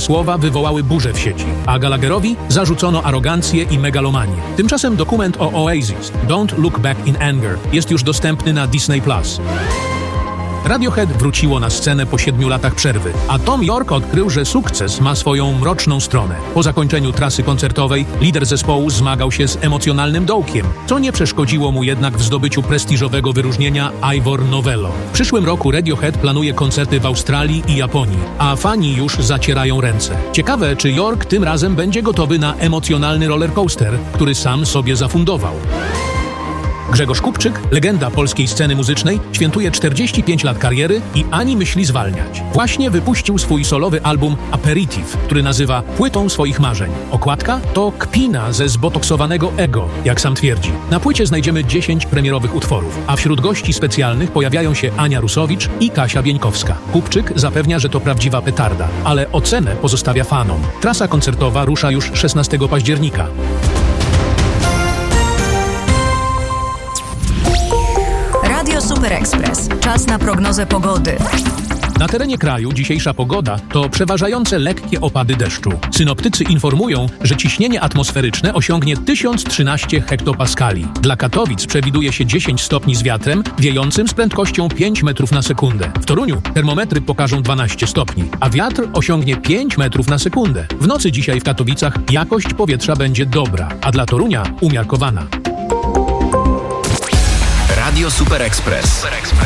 słowa wywołały burzę w sieci, a Gallagherowi zarzucono arogancję i megalomanię. Tymczasem dokument o Oasis, Don't Look Back in Anger, jest już dostępny na Disney+. Radiohead wróciło na scenę po 7 latach przerwy, a Thom Yorke odkrył, że sukces ma swoją mroczną stronę. Po zakończeniu trasy koncertowej lider zespołu zmagał się z emocjonalnym dołkiem, co nie przeszkodziło mu jednak w zdobyciu prestiżowego wyróżnienia Ivor Novello. W przyszłym roku Radiohead planuje koncerty w Australii i Japonii, a fani już zacierają ręce. Ciekawe, czy Yorke tym razem będzie gotowy na emocjonalny rollercoaster, który sam sobie zafundował. Grzegorz Kupczyk, legenda polskiej sceny muzycznej, świętuje 45 lat kariery i ani myśli zwalniać. Właśnie wypuścił swój solowy album Aperitif, który nazywa płytą swoich marzeń. Okładka to kpina ze zbotoksowanego ego, jak sam twierdzi. Na płycie znajdziemy 10 premierowych utworów, a wśród gości specjalnych pojawiają się Ania Rusowicz i Kasia Bieńkowska. Kupczyk zapewnia, że to prawdziwa petarda, ale ocenę pozostawia fanom. Trasa koncertowa rusza już 16 października. Radio Super Express. Czas na prognozę pogody. Na terenie kraju dzisiejsza pogoda to przeważające lekkie opady deszczu. Synoptycy informują, że ciśnienie atmosferyczne osiągnie 1013 hektopaskali. Dla Katowic przewiduje się 10 stopni z wiatrem wiejącym z prędkością 5 metrów na sekundę. W Toruniu termometry pokażą 12 stopni, a wiatr osiągnie 5 metrów na sekundę. W nocy dzisiaj w Katowicach jakość powietrza będzie dobra, a dla Torunia umiarkowana. Radio Super Express.